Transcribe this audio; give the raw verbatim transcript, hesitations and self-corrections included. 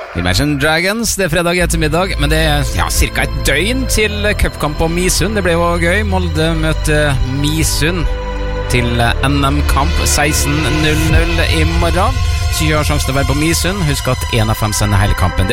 Imagine Dragons, det er fredag ettermiddag, men det er ja, cirka et døgn til cupkamp på Misund. Det ble jo gøy. Molde møter Misund til N M-kamp seksten null null i morgen. Så gjør sjansen å være på Misund. Husk at en av fem sender hele kampen.